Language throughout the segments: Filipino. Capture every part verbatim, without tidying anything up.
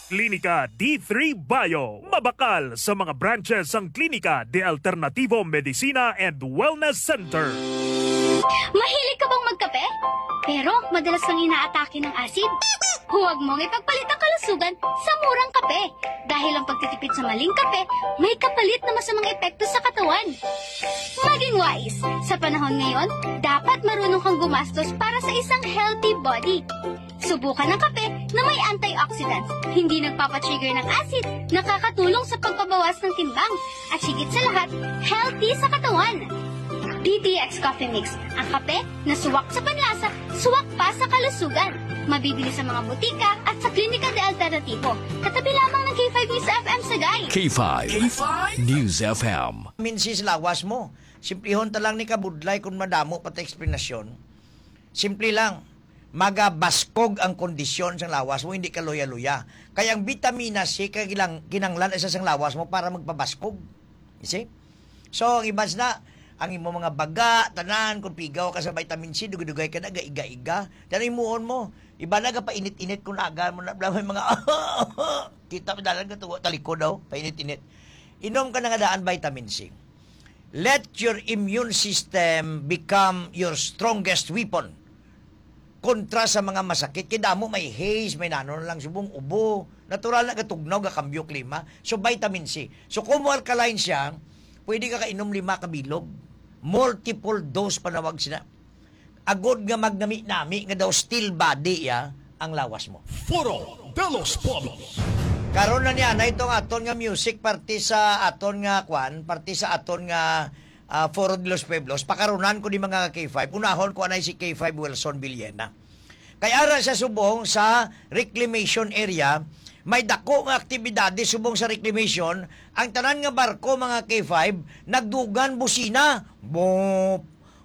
Klinika D three Bio. Mabakal sa mga branches ang Klinika de Alternativo Medicina and Wellness Center. Mahilig ka bang magkape? Pero madalas kang inaatake ng asid? Huwag mong ipagpalit ang kalusugan sa murang kape. Dahil ang pagtitipid sa maling kape, may kapalit na masamang epekto sa katawan. Maging wise. Sa panahon ngayon, dapat marunong kang gumastos para sa isang healthy body. Subukan ng kape na may antioxidants, hindi nagpapatrigger ng acid, nakakatulong sa pagpabawas ng timbang, at higit sa lahat, healthy sa katawan. D T X Coffee Mix, ang kape na suwak sa panlasa, suwak pa sa kalusugan. Mabibili sa mga butika at sa Klinika de Alternativo. Katabi lamang ng K five News F M Sagay. K five, K five News F M. Minsis lawas mo. Simplihon ta lang ni kabudlay kung madamo pati eksplanasyon. Simple lang. Magabaskog ang kondisyon sa lawas mo, hindi ka luya-luya. Kaya ang vitamina C, kagilang, kinanglan isa sa lawas mo para magpabaskog. You see? So, ang ibas na, ang imo mga baga, tanan, kung pigaw ka sa vitamin C, dugay-dugay ka na, gaiga-iga. Tanay muon mo, iba na ka painit-init kung naaga mo na, may mga, kita mo dalang ka tuwa, taliko daw, painit-init. Inom ka na nga daan vitamin C. Let your immune system become your strongest weapon kontra sa mga masakit. Kaya mo may haze, may nanon lang subong ubo. Natural na katugnaw, kakambyo klima. So, vitamin C. So, kung mo alkaline siya, pwede ka kainom lima kabilog. Multiple dose panawag sila. Agod nga magnami-nami nga daw still body ya ang lawas mo. Foro de los Pueblos. Karon na niya na itong aton nga music party sa aton nga kwan, party sa aton nga Uh, Foro de los Pueblos, pakarunan ko ni mga K five. Unahon ko anay si K five Wilson Villena. Kaya ara sa subong sa reclamation area, may dako nga aktibidade subong sa reclamation. Ang tanan nga barko mga K five, nagdugan busina. Bop,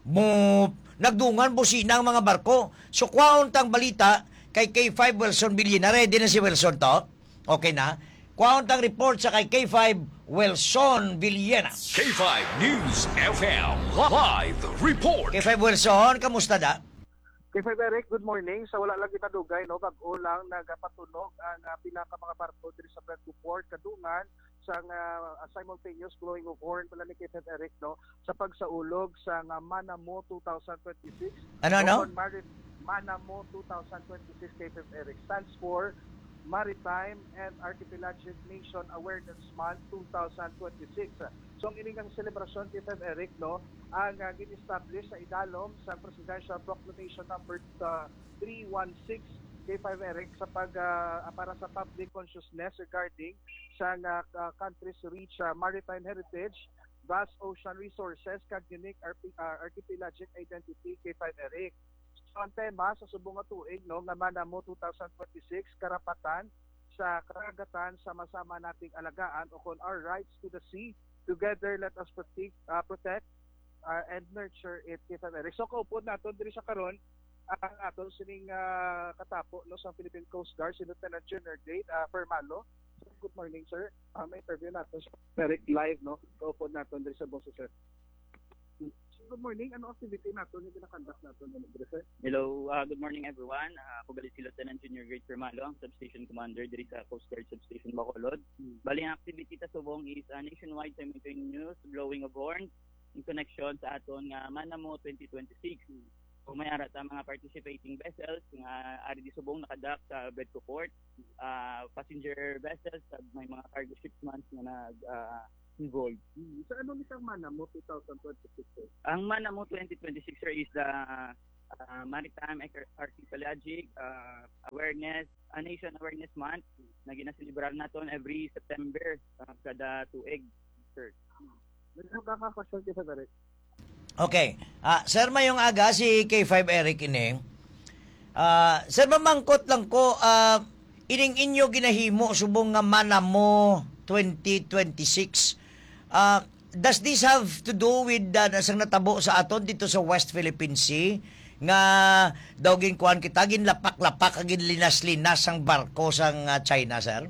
bop, nagdugan busina ang mga barko. So kwaon tang balita kay K five Wilson Villena. Ready na si Wilson to? Okay na? Kwaon tang report sa kay K five Wilson Villena. K five News F M Live Report. K five Wilson, kamusta da? K five Eric, good morning. Sa wala lang kita dugay, no, bag-o lang nagapatunog ang uh, pila ka mga barko diri sa Brent Port kadungan sa uh, simultaneous blowing of horn pala ni K five Eric, no, sa pagsaulog sa uh, Manamo twenty twenty-six. Ano no? Manamo twenty twenty-six K five Eric stands for Maritime and Archipelagic Nation Awareness Month twenty twenty-six. So ang iningang selebrasyon K five Eric, no, ang uh, gin-establish sa idalom sa Presidential Proclamation number uh, three sixteen K five Eric sa pag uh, para sa public consciousness regarding sa uh, uh, countries reach uh, maritime heritage, vast ocean resources, kag unique archi- uh, archipelagic identity K five Eric. Ang tema sa subong nga tuig, no, nga Manamo twenty twenty-six, karapatan sa karagatan sama-sama nating alagaan o kung our rights to the sea. Together, let us protect, uh, protect uh, and nurture it. So, kaupod natin diri sa karon ang aton sining uh, katapo, no, sa Philippine Coast Guard, si Lieutenant General Dave uh, Permalo. Good morning, sir. Uh, may interview natin sa Eric live, no? Kaupod natin diri sa Boso, sir. Good morning. Ano activity nato yung ginakandak nato dito, sir? Hello, uh, good morning everyone. Uh, ako gali si Lieutenant Junior Grade Permalo, ang Substation Commander diri sa Coast Guard Substation Bacolod. Hmm. Bali ang activity ta subong is uh, nationwide simultaneous blowing of horns in connection sa aton nga Manamo twenty twenty-six. Hmm. So may ara ta mga participating vessels nga ari di subong nakadak sa Bedco Port, uh, passenger vessels, may mga cargo ships man nga nag uh, involved. Hmm. So ano ni kang Manamo twenty twenty-six? Sir? Ang Manamo twenty twenty-six, sir, is the uh, Maritime Archipelagic uh, Awareness, uh, Nation Awareness Month na ginaselebrar naton every September uh, kada tuig, sir. Nagkakakasyon kita, sir. Okay. Uh, sir, mayong aga si K five Eric ini. Uh, sir, mamangkot lang ko, uh, ining inyo ginahimo subong nga Manamo twenty twenty-six. Uh, does this have to do with uh, nasang natabo sa aton dito sa West Philippine Sea nga daw ginkuan kita ginlapak-lapak kag ginlinas-linas ang barko sang uh, China, sir?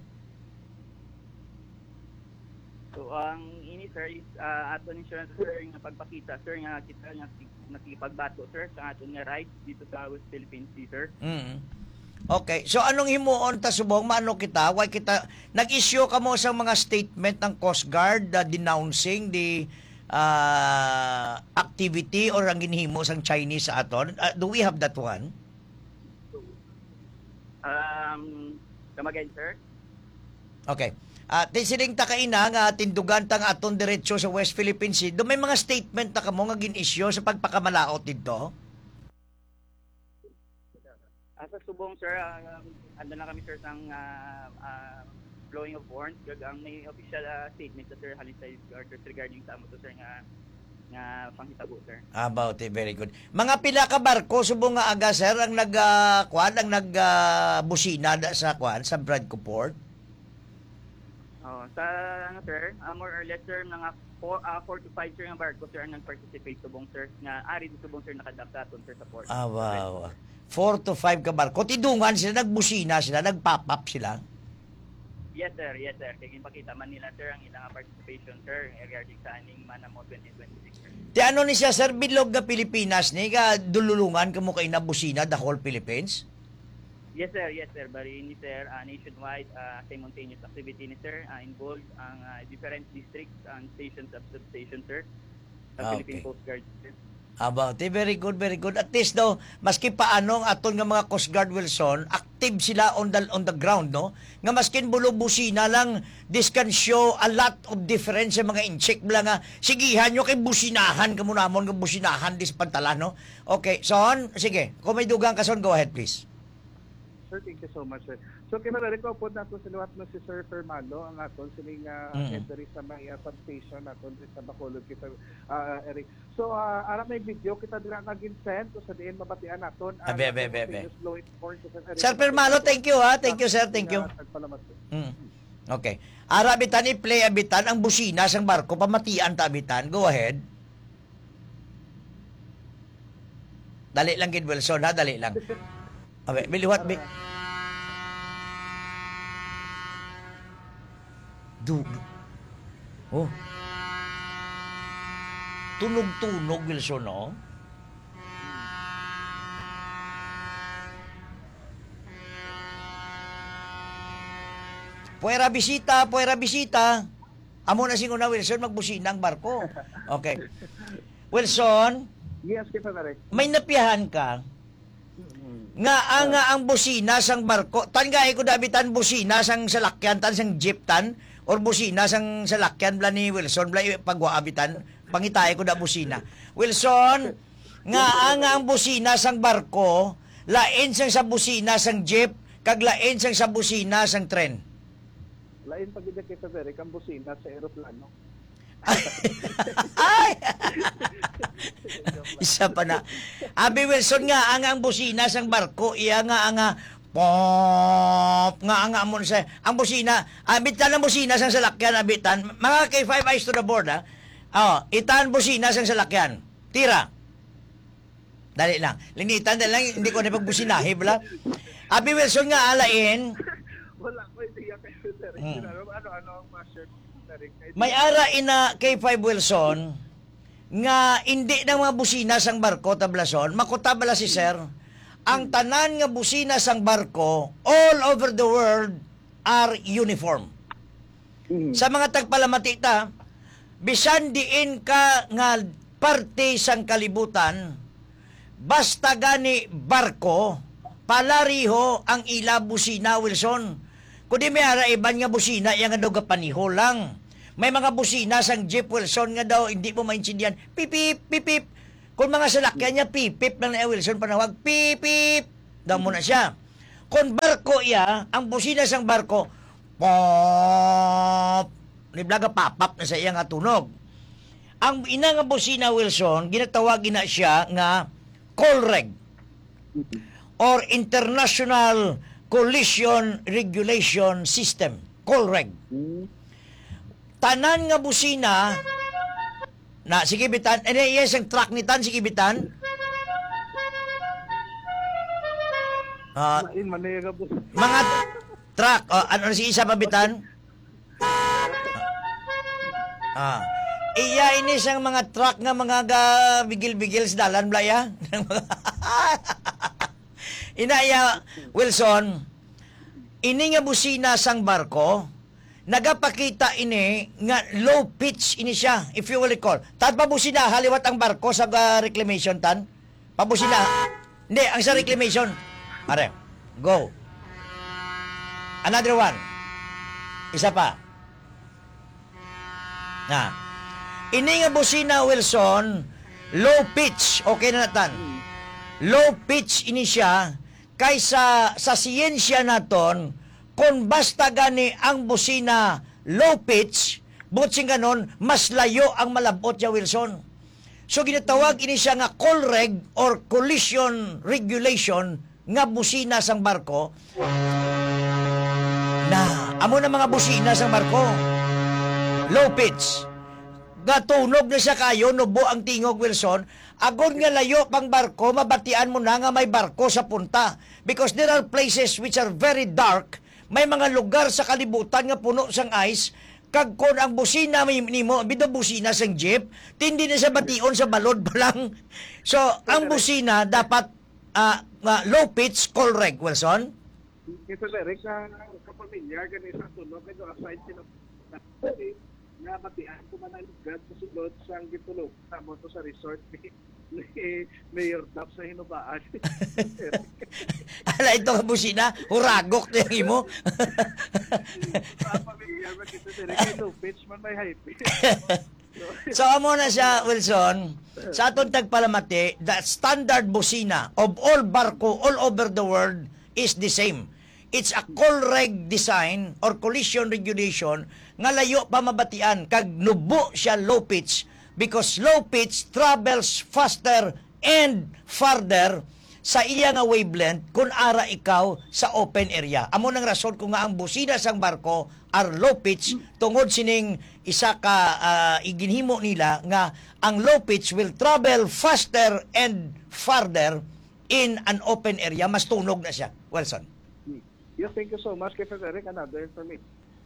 So ang ini, sir, is uh, aton insurance, sir, nga pagpakita, sir, nga kita nga nakipagbato, sir, sa aton nga rights dito sa West Philippine Sea, sir. Mm. Okay. So anong himuon ta subong maano kita? Why kita nag-issue ka mo sa mga statement ng Coast Guard uh, denouncing the uh, activity or ang ginhimo sang Chinese sa aton? Uh, do we have that one? Um, come again, sir? Okay. At uh, sining ta kaina nga tindugan ta nga aton diretso sa West Philippine Sea. Do may mga statement ta kamo nga gin-issue sa pagpakamalaot didto? Uh, sa subong, sir, uh, ando na kami, sir, sang uh, uh, blowing of horns. Gag ang may official uh, statement sa sir halin sa orders regarding sa amo to, sir, nga nga panghitabo, sir. About it, very good. Mga pila ka barko subong nga aga, sir, ang nag uh, kuan ang nag uh, busina da sa kuan sa Bradco Port? Oh, sa ano, sir, uh, more or less, sir, mga four, uh, four to five, sir, nga barko, sir, ang nag-participate subong, sir, nga ari di subong, sir, nakadaptaton, sir, sa port. Ah, wow. Four to five ka barko. Tidungan sila, nagbusina sila, nag-pop up sila. Yes, sir, yes, sir. Kaya ipakita man nila, sir, ang ilang participation, sir, regarding sa aning Manamo twenty twenty-six, sir. Ti ano ni siya, sir, bilog na Pilipinas ni ka dululungan kamo kay na busina the whole Philippines? Yes, sir, yes, sir. Bari ni, sir, uh, nationwide, uh, simultaneous activity ni, sir, uh, involved ang uh, different districts and stations of substation, sir, sa Okay. Philippine Coast Guard, sir. About it, very good, very good. At least daw, maski paano ang aton nga mga Coast Guard, Wilson, active sila on the, on the ground, no? Nga maskin bulong-busina lang, this can show a lot of difference sa mga incheck bla nga, sigihan nyo kay businahan, kamunamon nga businahan dis pantala, no? Okay, Son, sige, kung may dugang ka, Son, go ahead, please. Sir, thank you so much, sir. So, kinarari ko po nato sa liwat na si Sir Fermalo, ang aton sining uh, Mm. head diri sa may uh, substation naton sa Bacolod kita, uh, Eric. So, uh, ara may video kita dira naging send so sa diin mabatian naton. ang Abe, abe, abe, abe. continuous blowing horn sa Eric. Sir Permalo, thank you, ha? Thank you, sir, thank you. Nagpalamat, sir. Mm. Okay. Ara abitan i-play abitan ang busina sang barko pamatian ta abitan. Go ahead. Dali lang gid Wilson, ha, dali lang. Abe, biliwat bi. Du. Oh. Tunog-tunog Wilson, no? Puwera bisita, puwera bisita. Amo na singuna Wilson magbusina ang barko. Okay. Wilson, Yes, kita Eric. may napiyahan ka nga ang nga ang busina sang barko. Tan gay ko dabitan busina sang salakyan tan sang jeep tan or busina sang salakyan bla ni Wilson bla pagwaabitan pangitae ko da busina. Wilson, nga ang nga ang busina sang barko lain sang sa busina sang jeep kag lain sang sa busina sang tren. Lain pag ida kita Eric ang busina sa eroplano. Ay! Isa pa na. Abi Wilson nga ang ang busina sang barko iya nga ang nga pop nga ang amon sa ang busina abitan ang busina sang salakyan abitan mga K five eyes to the board ha. Oh, itan busina sang salakyan. Tira. Dali lang. Linitan dali lang hindi ko na pagbusinahe bala. Abi Wilson nga alain Wala ko idea kayo Eric. Hmm. Ano ano ang ma-share Eric? may ara ina K five Wilson nga hindi ng mga busina sang barko tablason makutabala si sir ang tanan nga busina sang barko all over the world are uniform. Sa mga tagpalamati ta bisan diin ka nga parte sang kalibutan basta gani barko palariho ang ila busina Wilson. Kundi may ara iban nga busina yang nga daw paniho lang. May mga busina sang Jeep Wilson nga daw hindi mo maintindihan. Pipip, pipip. Kung mga salakyan niya, pipip lang na Wilson panawag. Pipip. Daw mo na siya. Kung barko iya, ang busina sang barko, pop. Niblaga papap na sa iya nga tunog. Ang ina nga busina Wilson, ginatawagin na siya nga Colreg or International Collision Regulation System. Colreg. Tanan nga busina na sige bitan ano yes ang truck ni tan sige bitan ah Lain man na yung busina. mga truck oh, ano si isa pa bitan ah iya ini sang mga truck nga mga ga bigil-bigil sa dalan blaya Inaya, Wilson, ini nga busina sang barko, nagapakita ini nga low pitch ini siya, if you will recall. Tan pa busina, haliwat ang barko sa uh, reclamation, tan? Pabusina. Hindi, ang sa reclamation. Are, go. Another one. Isa pa. Na. Ini nga busina, Wilson, low pitch. Okay na natan. Low pitch ini siya kaysa sa siyensya naton kung basta gani ang busina low pitch, butsing ganon, mas layo ang malabot niya, Wilson. So ginatawag ini siya nga call reg or collision regulation nga busina sang barko. Na, amo na mga busina sang barko. Low pitch. Gatunog na siya kayo, nubo ang tingog, Wilson. Agon nga layo pang barko, mabatian mo na nga may barko sa punta. Because there are places which are very dark. May mga lugar sa kalibutan nga puno sang ice. Kag kon ang busina may nimo, bido busina sang jeep, tindi na sa bation sa balod pa lang. So, ang busina dapat uh, uh, low pitch call reg, Wilson. Ito Eric, sa kapamilya, ganito sa tunog, ito aside sila nga batian ko man ang lugar sa sulod sang gitulog. Tamo to sa resort ni, ni Mayor Dap sa Hinubaan. Ala, ito ka busina, huragok na yung imo. Kapamilya, makita sila, kay low pitch man may high pitch. So, amo na siya, Wilson, sa atong tagpalamati, the standard busina of all barko all over the world is the same. It's a call reg design or collision regulation nga layo pa mabatian kag nubo siya low pitch because low pitch travels faster and farther sa iya nga wavelength kung ara ikaw sa open area. Amo nang rason kung nga ang busina sang barko are low pitch tungod sining isa ka uh, iginhimo nila nga ang low pitch will travel faster and farther in an open area. Mas tunog na siya. Wilson. Yes, thank you so much, kay Frederick. Another information.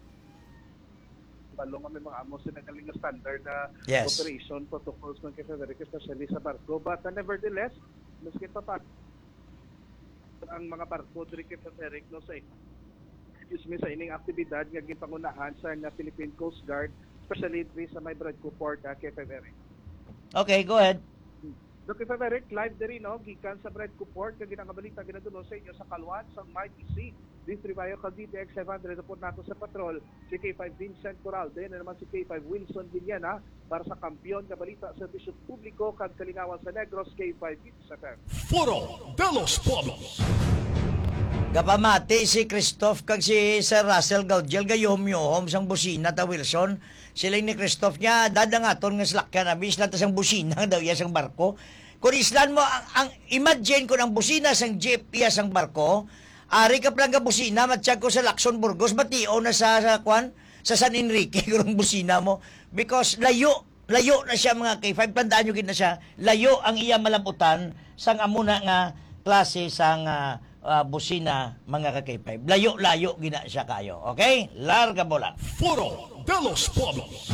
Balong kami mga amos na galing standard na Yes. operation protocols ng kay Frederick, especially sa barko. But uh, nevertheless, maski pa pa ang mga barko diri kay Frederick no say excuse me sa ining aktibidad nga ginpangunahan sa nga Philippine Coast Guard, especially diri sa may Bradco Port uh, kay Frederick. Okay, go ahead. Doktor Frederick, live diri no gikan sa Bradco Port kag ginangabalita ginadulo sa inyo sa Kalwan sa May T C. Distribayo kag D T X five hundred report nato sa patrol si K five Vincent Coralde na naman si K five Wilson Villana para sa kampiyon nga balita sa serbisyo publiko kag kalingawan sa Negros K five Vincent. Foro de los Pueblos. Kapamati si Christoph kag si Sir Russell Gaudiel gayom-yom sang busina ta Wilson. Sila ni Christoph niya dadangaton nga slakyan abis na ta sang busina daw iya sang barko. Kung islan mo ang, ang imagine kung ang busina sang jeep iya sang barko, ari ka plang ka busina matsyag ko sa Lacson Burgos batio na sa sa kwan sa San Enrique kung busina mo because layo layo na siya mga K five tandaan nyo gid na siya layo ang iya malabutan sang amuna nga klase sang uh, uh, busina mga ka K five layo-layo gina siya kayo. Okay? Larga bola. Foro de los Pueblos.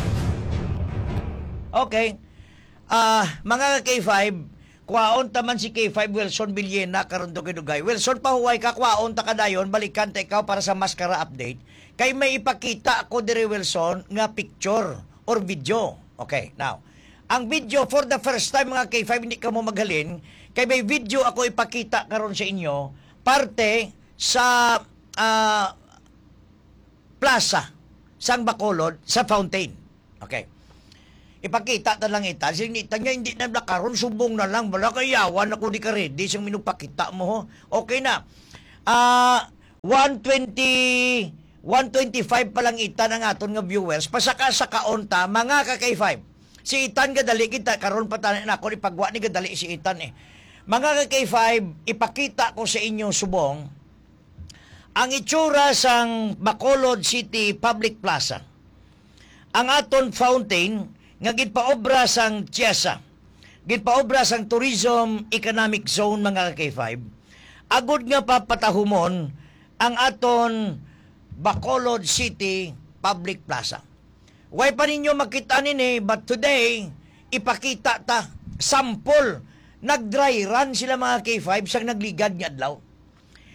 Okay. Ah, uh, mga ka K five, kwaon taman si K five Wilson Villena karon to kidugay. Wilson pahuway ka kwaon ta kadayon balikan ta ikaw para sa maskara update. Kay may ipakita ako diri Wilson nga picture or video. Okay, now. Ang video for the first time mga K five hindi ka mo maghalin kay may video ako ipakita karon sa inyo parte sa uh, plaza sang Bacolod sa Fountain. Okay. Ipakita ta lang ita. Sinita niya hindi na nakaroon, subong na lang. Wala kayawan ako di ka ready. Siyang minupakita mo ho. Okay na. Ah, uh, one twenty, one twenty-five pa lang ita ng aton nga viewers. Pasaka sa kaunta, mga ka K five. Si Itan gadali kita, karon pa tanan ako, ipagwa ni gadali si Itan eh. Mga ka K five, ipakita ko sa inyo subong ang itsura sang Bacolod City Public Plaza. Ang aton fountain nga gidpaobra sang Tiesa, gidpaobra sang Tourism Economic Zone mga K five, agud nga papatahumon ang aton Bacolod City Public Plaza. Way pa ninyo makita nini, but today, ipakita ta, sample, nag-dry run sila mga K five sang nagligad nga adlaw.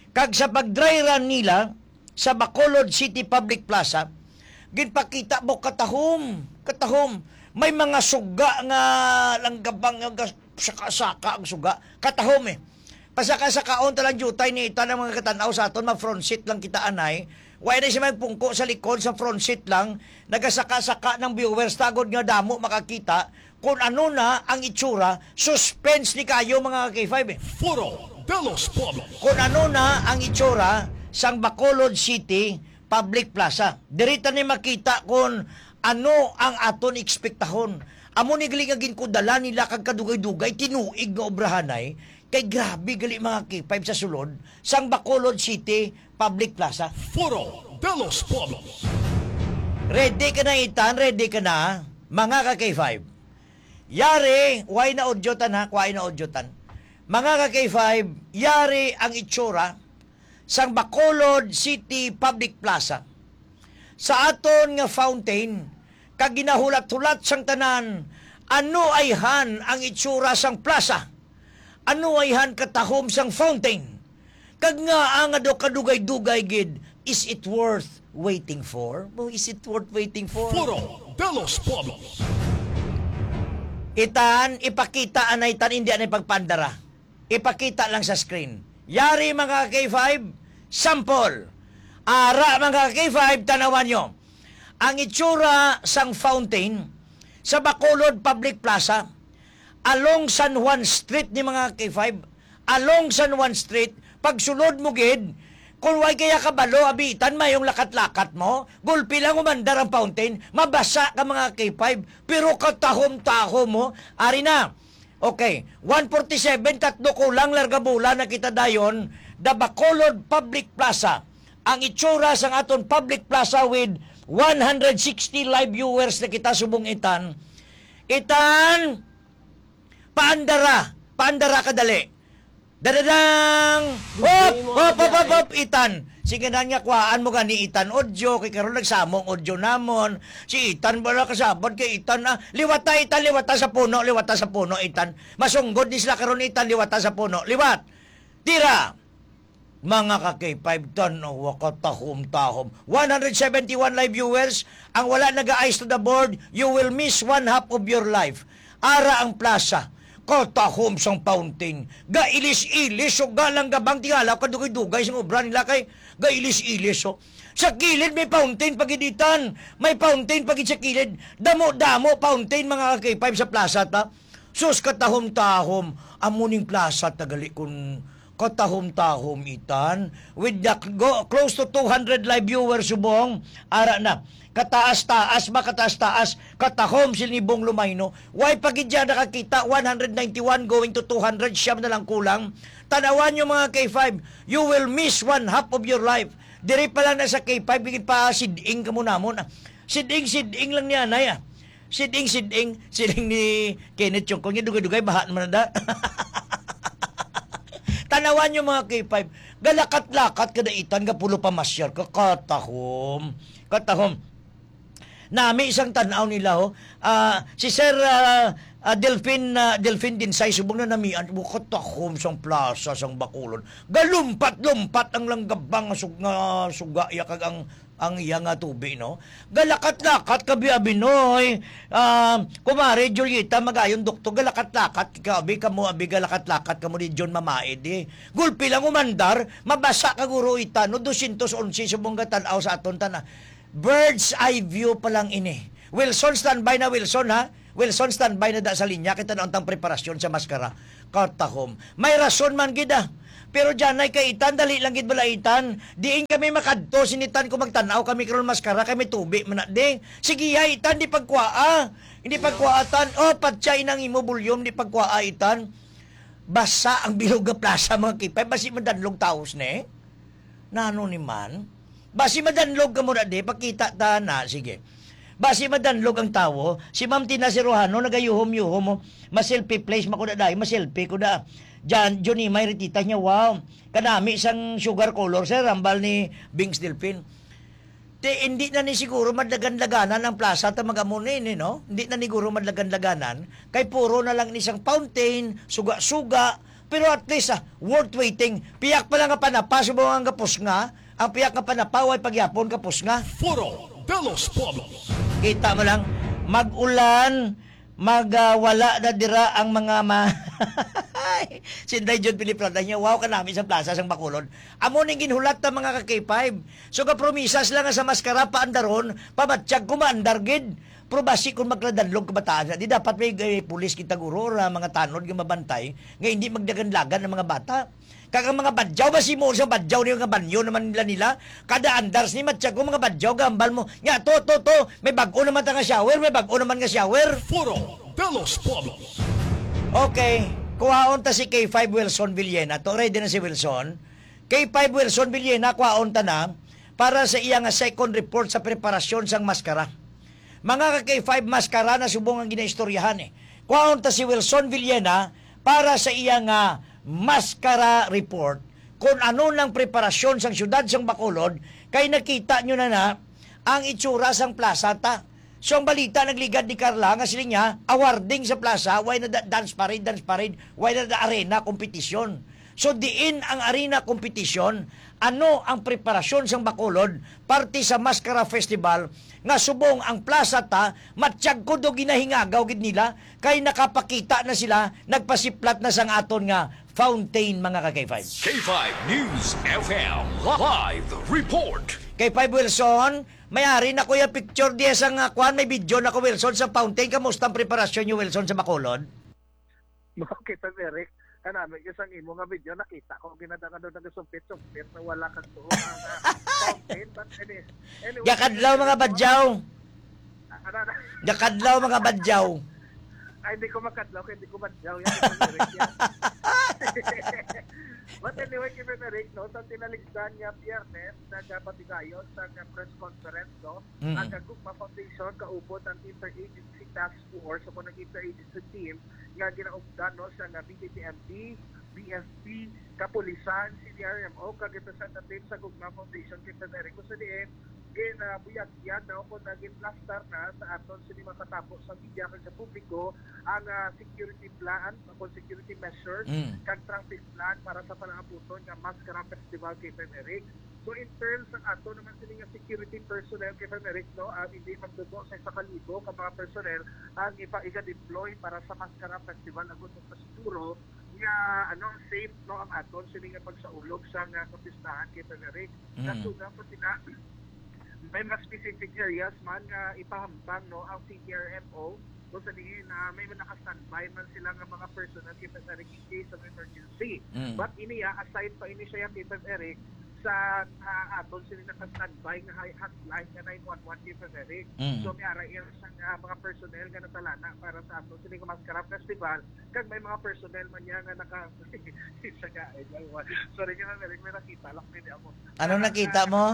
Kag sa pag-dry run nila sa Bacolod City Public Plaza, ginpakita mo katahom, katahom. May mga suga nga langgabang nga saka-saka ang suga. Katahom eh. Pasaka-sakaon talang jutay ni ita ng mga katanaw sa aton, mag-front seat lang kita anay. Why na siya magpungko sa likod sa front seat lang, nagasaka-saka ng viewers, tagod nga damo makakita kung ano na ang itsura, suspense ni kayo mga K five eh. Foro de los Pueblos. Kung ano na ang itsura sang Bacolod City Public Plaza. Dirita ni makita kung ano ang aton ekspektahon. Amo ni gali nga ginkudala nila kag kadugay-dugay tinuig nga obrahanay kay grabe gali mga K five sa sulod sang Bacolod City Public Plaza. Foro de los Pueblos. Ready ka na itan, ready ka na mga ka K five. Yari, why na odyotan ha, why na odyotan. Mga ka K five, yari ang itsura sang Bacolod City Public Plaza. Sa aton nga fountain, kag ginahulat-hulat sang tanan, ano ay han ang itsura sang plaza? Ano ay han katahom sang fountain? Kag nga ang ado kadugay-dugay gid, is it worth waiting for? Oh, is it worth waiting for? Foro de los Pueblos. Itan, ipakita anay tan, hindi anay pagpandara. Ipakita lang sa screen. Yari mga K five, sample. Ara mga K five, tanawan nyo. Ang itsura sang fountain sa Bacolod Public Plaza, along San Juan Street ni mga K five, along San Juan Street, pagsulod mo gid, kung way kaya kabalo, abitan, mayong lakat-lakat mo, gulpi lang umandar ang fountain, mabasa ka mga K five, pero katahom-tahom mo, ari na. Okay, one forty-seven, tatlo kulang larga bula na kita dayon, the Bacolod Public Plaza. Ang itsura sang aton public plaza with one hundred sixty live viewers na kita subong itan. Itan, paandara, paandara kadali. Dadadang! Hop! Hop! Hop! Hop! Hop! Itan! Sige na nga, kuhaan mo ka ni Itan audio, kay karoon nagsamong audio namon. Si Itan ba na kasabot kay Itan na, liwata Itan, liwata sa puno, liwata sa puno, Itan. Masunggod ni sila karoon Itan, liwata sa puno, liwat! Tira! Mga ka K five ton, oh, wakatahom-tahom. one hundred seventy-one live viewers, ang wala nag-eyes to the board, you will miss one half of your life. Ara ang plaza. Katahom sang fountain. Gailis-ilis so galang gabang tingala kadugay-dugay sang obra nila kay gailis-ilis so. Sa kilid may fountain pagiditan. May fountain pagid sa kilid. Damo-damo fountain mga K five sa plaza ta. Sus katahom-tahom amuning plaza tagali kun katahom-tahom itan with the go, close to two hundred live viewers subong ara na. Kataas-taas ba, kataas-taas, katahom silnibong lumayno. Why pagid dyan nakakita, one hundred ninety-one going to two hundred, siyam na lang kulang. Tanawan nyo mga K five, you will miss one half of your life. Dire pa lang na sa K five, bigit pa siding ka muna mo na. Siding, siding lang niya, nay ah. Siding, siding, siding ni Kenneth yung kong dugay-dugay, bahaan mo na da. Tanawan nyo mga K five, galakat-lakat kadaitan, kapulo pa masyar, kakatahom, katahom. Nami isang tanaw nila ho. Uh, si Sir uh, uh, Delphin uh, Delphin Dinsay subong na namian bukat tahom sang plaza sang Bacolod. Galumpat-lumpat ang langgabang sug nga sugaya kag ang ang iya nga tubi no. Galakat-lakat kabi abinoy. Uh, kumare Julieta magayon doktor galakat-lakat kabi kamo abi galakat-lakat kamo di John Mamaed eh. Gulpi lang umandar mabasa ka guro ita no two eleven subong gatan-aw sa aton tana. Bird's eye view pa lang ini. Wilson, standby na Wilson ha. Wilson, standby na da sa linya. Kita na ang preparasyon sa maskara. Katahom. May rason man gida. Pero dyan ay kay Itan, dali lang gid bala Itan. Diin kami makadto, sinitan ko magtanaw kami karon maskara, kami tubi. Manade. Sige ya Itan, di pagkwaa. Hindi pagkwaatan. O, patsay nang imo bulyom, di pagkwaa Itan. Basa ang bilog nga plaza mga kipay. Basi madanlog taos ne. Nano ni man. Basi madanlog ka muna di, pakita ta na, sige. Basi madanlog ang tawo, si Ma'am Tina Sirohano, nagayuhom-yuhom mo, maselfie place, makuda dahi, maselfie ko da. Diyan, Johnny, may retita niya, wow. Kanami isang sugar color, sir, rambal ni Bings Delphin. Te, hindi na ni siguro madlagan-laganan ang plaza ta magamunin, eh, no? Hindi na ni siguro madlagan-laganan, kay puro na lang isang fountain, suga-suga, Pero at least, ah, worth waiting. Piyak pa lang nga panapa, subong ang kapos nga. Ang piyak nga panapa, way pagyapon kapos nga. Foro de los Pueblos. Kita mo lang, mag-ulan, magwala na dira ang mga ma... Sinday John Philip Rada niya, wow ka namin sa plaza sang Bacolod. Amo ning ginhulat ta mga ka K five. So ka promisas lang nga sa maskara paandaron, pamatsyag kumaandar gid. Pero basi kung magladadlog kabataan, di dapat may eh, pulis kita guro ra mga tanod nga mabantay nga hindi magdaganlagan ng mga bata. Kagang mga badyaw ba si mo sa badyaw niyo nga banyo naman nila nila. Kada andars ni matsyag ko mga badyaw gambal mo. Nga to to to, may bag-o naman ta nga shower, may bag-o naman nga shower. Foro de los Pueblos. Okay, kuhaon ta si K five Wilson Villena. To ready na si Wilson. K five Wilson Villena kuhaon ta na para sa iya nga second report sa preparasyon sang maskara. Mga ka K five maskara na subong ang ginaistoryahan eh. Kuhaon ta si Wilson Villena para sa iya nga maskara report kung ano ng preparasyon sang syudad sang Bacolod kay nakita nyo na na ang itsura sang plaza ta. So ang balita nagligad ni Carla nga sila niya awarding sa plaza, why na da- dance parade, dance parade, why na da arena kompetisyon. So diin ang arena kompetisyon, ano ang preparasyon sang Bacolod parte sa Maskara Festival nga subong ang plaza ta matsyag ko do ginahingagaw gid nila kay nakapakita na sila nagpasiplat na sang aton nga fountain mga ka K five. K five News F M Live Report. K five Wilson, may-ari na ko yung picture diya sa nga kuhan, may video na ko Wilson sa fountain. Kamusta ang preparasyon niyo Wilson sa Bacolod? Makita Eric, kanami isang imo nga video nakita ko ginadanga doon nagasumpit-sumpit na wala kang tuon ang uh, fountain but any, anyway, Yakadlaw mga badyaw. ano na Yakadlaw mga badyaw. ay hindi ko makadlaw kaya hindi ko badyaw yan Kevin Eric yan. But anyway Kevin Eric no sa tinaligdan niya Biyernes nagpatigayon sa uh, press conference no Mm. ang Gugma Foundation kaupod ang interagency task force o nag interagency team nga ginaugdan no sa uh, B T T M D, B S P, Kapulisan, C D R M O kag representative sa Gugma Foundation Kevin Eric so diin ginabuyag yan daw kung naging plaster na sa aton sini makatapos sa media kag sa publiko ang uh, security plan o security measures Mm. kag traffic plan para sa panaabuton nga Maskara Festival kay Eric. So in terms ng ato naman sila nga security personnel kay Eric no, ang hindi magdugo sa isa kalibo ka mga personnel ang ipa-deploy para sa Maskara Festival agon sa siguro nga ano safe no ang aton sila nga pagsaulog sa nga kapistahan kay Eric. Mm. Nasuga po sila may mga specific areas man nga ipahambang no ang C D R M O kung sabihin na may mga naka-standby man sila nga mga personal kay Eric in case of emergency. Mm. But iniya aside pa ini siya kay Eric sa uh, aton sila naka-standby nga high hotline nga nine one one kay Eric. Mm. So may ara sa uh, mga personnel nga natalana para sa aton sila nga Maskara Festival kag may mga personnel man niya nga naka isa ka eh, sorry nga Eric may nakita lang pwede ako. Ano nakita mo?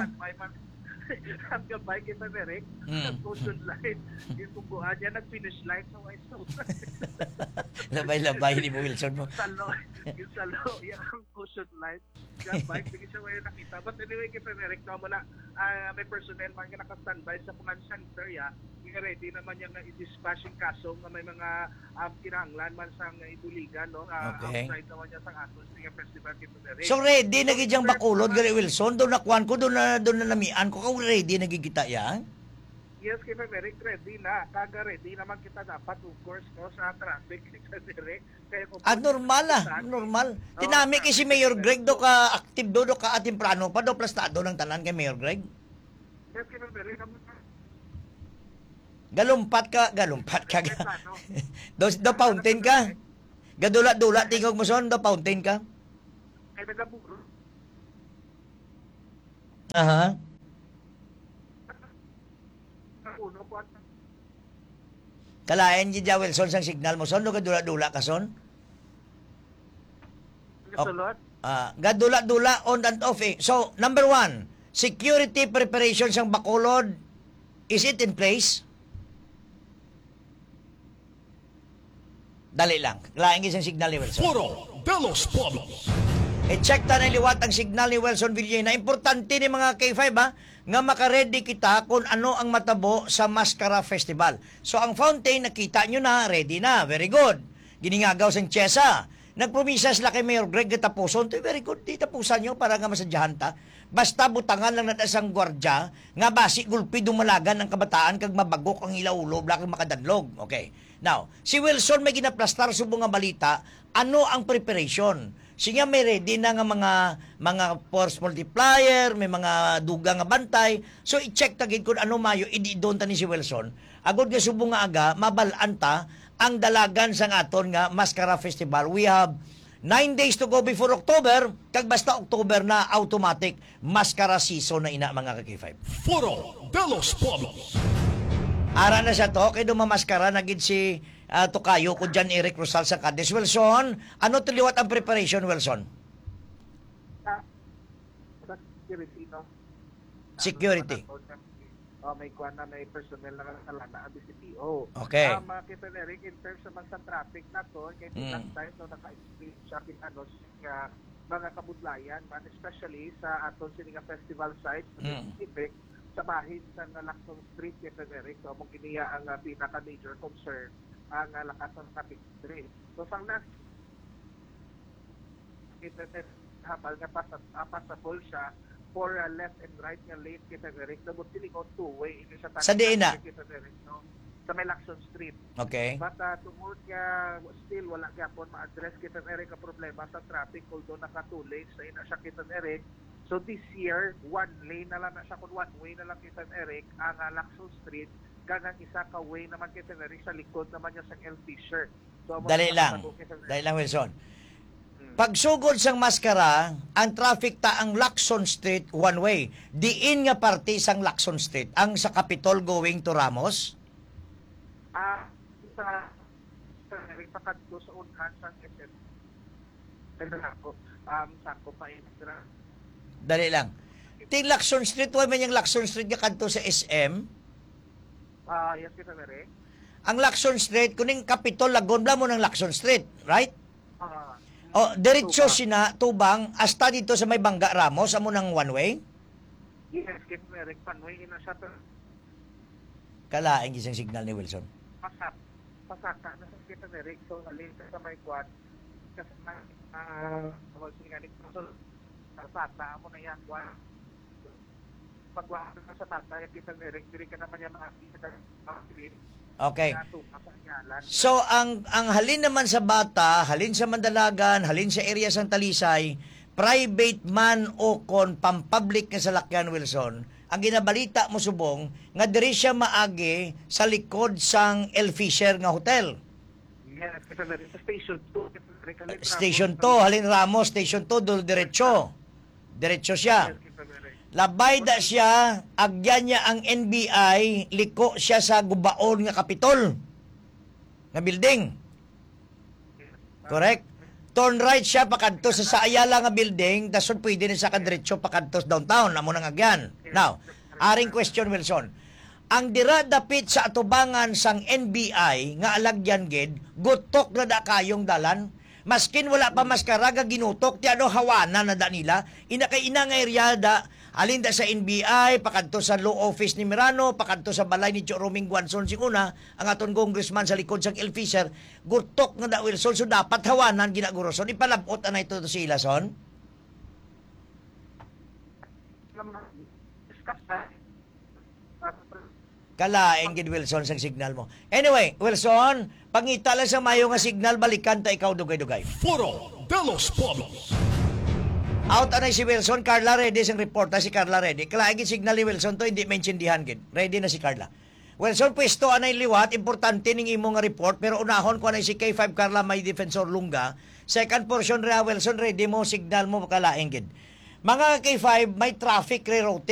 Ang gabay kay Eric, Mm. nag-caution line. Yung kumbuhan niya, nag-finish line sa White House. Labay-labay ni mo Wilson mo. Yung salo, yung salo, yung caution line. Gabay, bigyan siya ngayon nakita. But anyway, kay Eric, no, mula, uh, may personnel man nga naka-standby sa command center, ya, yung ready naman yung uh, i-dispatch yung kaso nga may mga um, kinahanglan man sa uh, ibuligan, no? Uh, Okay. Outside naman niya sa atos ng festival kay Eric. So ready na gid yang Bacolod gali Wilson, do nakuan ko do na do na namian ko ka ready nagigita yan. Yes, kay Eric, ready na. Kaga ready naman kita dapat, of course, no, sa traffic kay Eric. Kaya kung Ah, normal ah, normal. Tinami kay si Mayor Greg do ka active do do ka atimprano pa do plastado ng tanan kay Mayor Greg. yes, kay Eric, naman Galumpat ka, galumpat ka. do do fountain ka. Gadula-dula tingog mo son do fountain ka. kay nagaburo. Aha. Uno po at Kalayan gid ja Wilson sang signal mo son do gadula-dula ka son. nasulot. Ah, gadula-dula on and off eh. So, number one, security preparation sang Bacolod, is it in place? Dali lang. Laing isang signal ni Wilson. Foro de los Pueblos. I-check ta na liwat ang signal ni Wilson Villena. Importante ni mga K five ha, nga makaredy kita kung ano ang matabo sa Maskara Festival. So ang fountain, nakita nyo na, ready na. Very good. Giningagaw sa Chesa. Nagpromisa sila kay Mayor Greg na tapuson. Ito very good. Di tapusan nyo para nga masadyahan ta. Basta butangan lang na isang gwardya nga basi gulpi dumalagan ng kabataan kag mabagok ang ilaulo bla kag makadadlog. Okay. Now, si Wilson may ginaplastar subong nga balita. Ano ang preparation? Siya may ready na nga mga mga force multiplier, may mga duga nga bantay. So i-check tagid kung ano mayo idi-don ta ni si Wilson. Agod nga subong nga aga mabalaan ta ang dalagan sang aton nga Mascara Festival. We have nine days to go before October. Kag basta October na automatic Mascara season na ina mga ka-K five. Foro de los Pueblos. Ara na siya to, kay dumamaskara na gid si uh, Tokayo ko John Eric Rosal sa Cadiz. Wilson, ano tiliwat ang preparation, Wilson? Sa sa security, no? Security. Oh, may kuha na may personnel na nakasala na ang B C P O. Okay. Um, uh, kita na rin, in terms naman sa traffic na to, kaya Mm. last time no, naka-experience siya kin ano, sa mga kabudlayan, man especially sa aton sininga festival site, Mm. specific, sa bahin sa Lacson Street, kita na rin, so mong giniya ang uh, pinaka-major concern, ang uh, lakas ng traffic street. So, sang na, kita na habal nga pasat, uh, passable siya, for uh, left and right nga lane kita direct na buti ko two-way ini sa Sa diin na? kita direct no sa may Lacson Street. Okay. But uh, tungod nga still wala gyapon ma-address kita direct ka problema sa traffic although naka two lanes sa ina siya kita direct. So this year one lane na lang na siya kun one way na lang kita direct ang uh, Lacson Street kanang isa ka way naman kita direct sa likod naman niya sa L Fisher. So amo Dali na lang. nakatabo kita direct. Dali lang, Wilson. Pagsugod sang Mascara, ang traffic ta ang Lacson Street one way. Diin nga parte sang Lacson Street, ang sa Capitol going to Ramos. Ah, sa sa pakadto sa unhan sa S M. Pero ako, um, sako pa extra. Dali lang. Ting Lacson Street, wala man yung Lacson Street nga kanto sa S M. Ah, yes, kita na rin. Ang Lacson Street, kuning Capitol, lagon bla mo ng Lacson Street, right? Ah, O, diretso sina, tubang, hasta dito sa may Bangga Ramos, amo ng one way. yes, kita na rin. Panoy, ina siya to. Kalaing isang signal ni Wilson. Pasak. Pasaka na sa kita na rin. So, alin ka sa may quad. Kasi may, ah, uh, singalit mo. So, sa tata mo na yan, quad. Pagwahal ka sa tata, kita na rin. Diri ka naman yan makakita sa Okay. So ang ang halin naman sa bata, halin sa Mandalagan, halin sa area sang Talisay, private man o kon pampublic nga salakyan, Wilson, ang ginabalita mo subong nga diri siya maagi sa likod sang El Fisher nga hotel. Yes, kita na rin sa station two. kita na rin kalit Station Ramos. two, halin Ramos, Station two, dul diretso. Diretso siya. Yes, kita na rin. Labay da siya, agyan niya ang N B I, liko siya sa gubaon nga Kapitol. Nga building. Correct? Turn right siya pakadto sa sa Ayala nga building, dason pwede na sa kadretso pakadto sa downtown, amo nang agyan. Now, aring question, Wilson. Ang dira dapit sa atubangan sang N B I nga alagyan gid, gutok na da kayong dalan. Maskin wala pa maskara ga ginutok ti ano hawana na da nila. Ina kay ina nga area da alin da sa N B I, pakadto sa law office ni Mirano, pakadto sa balay ni Roming Guanzon Singuna, ang aton congressman sa likod sang El Fisher, gutok nga da Wilson, so dapat hawanan ginaguro. So ipalabot na ito to si Ilason. Kalaeng gid Wilson sang signal mo. Anyway, Wilson, pangita lang sa mayo nga signal, balikan ta ikaw dugay-dugay. Foro de los Pueblos. Out anay si Wilson, Carla ready sang reporta si Carla ready. Kalaeng gid signal ni Wilson to hindi maintindihan gid. Ready na si Carla. Wilson, pwesto anay liwat, importante ning imo nga report, pero unahon ko anay si K five Carla may defensor Lunga. Second portion rea Wilson, ready mo signal mo kalaeng gid. Mga K five, may traffic rerouting